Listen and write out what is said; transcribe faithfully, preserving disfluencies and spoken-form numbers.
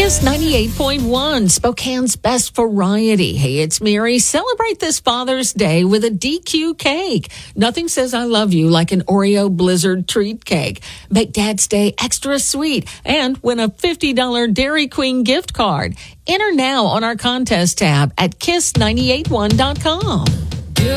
Kiss ninety-eight point one, Spokane's best variety. Hey, it's Mary. Celebrate this Father's Day with a D Q cake. Nothing says I love you like an Oreo Blizzard treat cake. Make Dad's Day extra sweet and win a fifty dollars Dairy Queen gift card. Enter now on our contest tab at kiss nine eight one dot com.